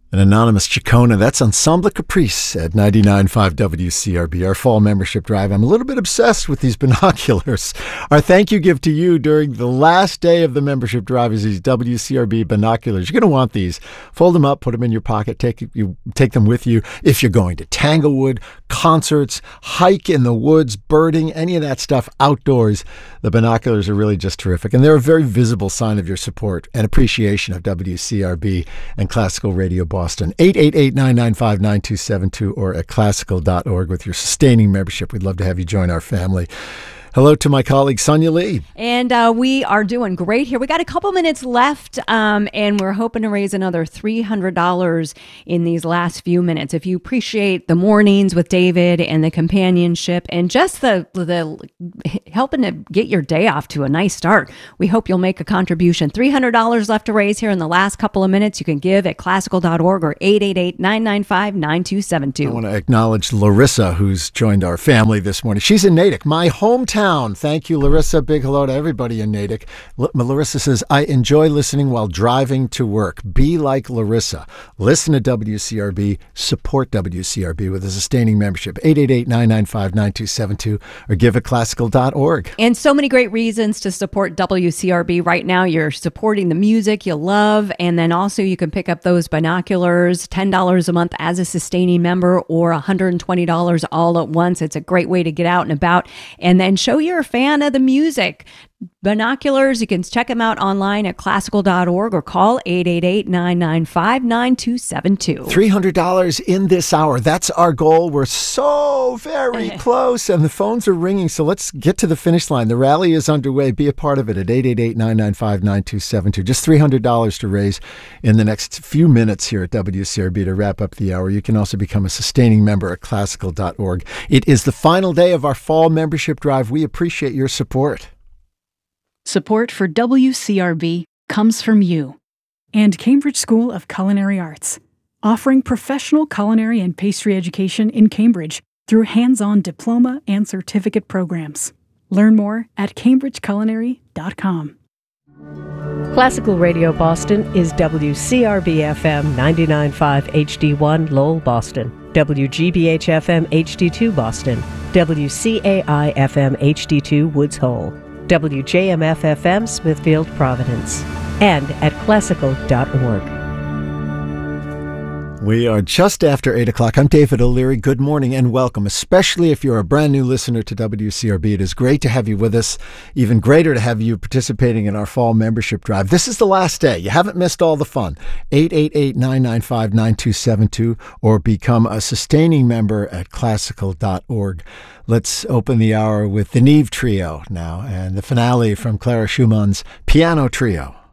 An anonymous Chacona, that's Ensemble Caprice at 99.5 WCRB, our fall membership drive. I'm a little bit obsessed with these binoculars. Our thank you gift to you during the last day of the membership drive is these WCRB binoculars. You're going to want these. Fold them up, put them in your pocket, take them with you. If you're going to Tanglewood, concerts, hike in the woods, birding, any of that stuff outdoors, the binoculars are really just terrific. And they're a very visible sign of your support and appreciation of WCRB and Classical Radio Boston. 888-995-9272 or at classical.org with your sustaining membership. We'd love to have you join our family. Hello to my colleague, Sonia Lee. And we are doing great here. We got a couple minutes left, and we're hoping to raise another $300 in these last few minutes. If you appreciate the mornings with David and the companionship and just the helping to get your day off to a nice start, we hope you'll make a contribution. $300 left to raise here in the last couple of minutes. You can give at classical.org or 888-995-9272. I want to acknowledge Larissa, who's joined our family this morning. She's in Natick, my hometown. Thank you, Larissa. Big hello to everybody in Natick. Larissa says, I enjoy listening while driving to work. Be like Larissa. Listen to WCRB. Support WCRB with a sustaining membership. 888-995-9272 or give at classical.org. And so many great reasons to support WCRB. Right now, you're supporting the music you love. And then also you can pick up those binoculars, $10 a month as a sustaining member or $120 all at once. It's a great way to get out and about. And then show you're a fan of the music. Binoculars, you can check them out online at classical.org or call 888-995-9272. $300 in this hour. That's our goal. We're so very close, and the phones are ringing, so let's get to the finish line. The rally is underway. Be a part of it at 888-995-9272. Just $300 to raise in the next few minutes here at WCRB to wrap up the hour. You can also become a sustaining member at classical.org. It is the final day of our fall membership drive. We appreciate your support. Support for WCRB comes from you and Cambridge School of Culinary Arts, offering professional culinary and pastry education in Cambridge through hands-on diploma and certificate programs. Learn more at cambridgeculinary.com. Classical Radio Boston is WCRB-FM 99.5 HD1 Lowell, Boston, WGBH-FM HD2 Boston, WCAI-FM HD2 Woods Hole, WJMF-FM Smithfield, Providence, and at classical.org. We are just after 8 o'clock. I'm David O'Leary. Good morning and welcome, especially if you're a brand new listener to WCRB. It is great to have you with us. Even greater to have you participating in our fall membership drive. This is the last day. You haven't missed all the fun. 888-995-9272 or become a sustaining member at classical.org. Let's open the hour with the Neve Trio now and the finale from Clara Schumann's Piano Trio.